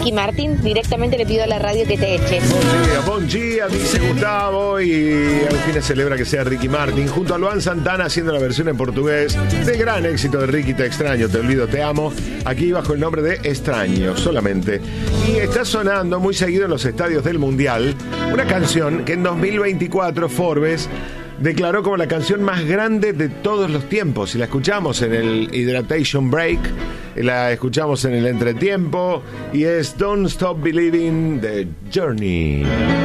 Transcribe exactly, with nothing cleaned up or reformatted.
Ricky Martin, directamente le pido a la radio que te eche. Buen día, buen día, dice Gustavo, y Agustina celebra que sea Ricky Martin, junto a Luan Santana haciendo la versión en portugués de gran éxito de Ricky Te Extraño, Te Olvido, Te Amo, aquí bajo el nombre de Extraño solamente. Y está sonando muy seguido en los estadios del Mundial una canción que en dos mil veinticuatro Forbes declaró como la canción más grande de todos los tiempos. Y la escuchamos en el Hydration Break, la escuchamos en el entretiempo, y es Don't Stop Believing, The Journey.